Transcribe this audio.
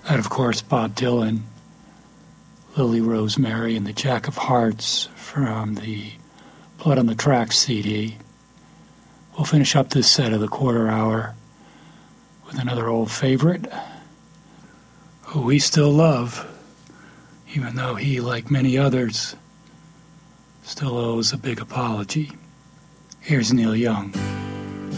And of course, Bob Dylan, Lily Rosemary, and the Jack of Hearts from the Blood on the Tracks CD. We'll finish up this set of the quarter hour with another old favorite who we still love, even though he, like many others, still owes a big apology. Here's Neil Young.